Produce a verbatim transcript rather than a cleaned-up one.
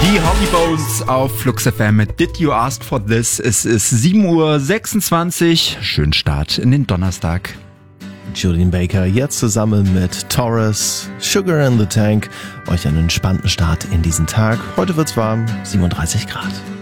Die Horny Bones auf Flux F M. Did you ask for this? Es ist sieben Uhr sechsundzwanzig. Schönen Start in den Donnerstag. Julian Baker jetzt zusammen mit Taurus, Sugar in the Tank. Euch einen entspannten Start in diesen Tag. Heute wird's warm, siebenunddreißig Grad.